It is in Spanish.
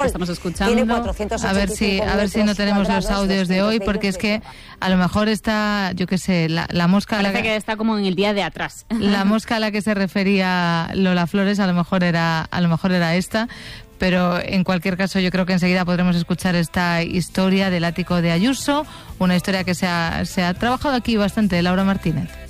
estamos escuchando. Tiene 485 a ver si no tenemos los audios de hoy, porque es que a lo mejor está, yo qué sé, la mosca... Parece que está como en el día de atrás. La mosca a la que se refería Lola Flores a lo mejor era esta, pero en cualquier caso yo creo que enseguida podremos escuchar esta historia del ático de Ayuso, una historia que se ha trabajado aquí bastante, Laura Martínez.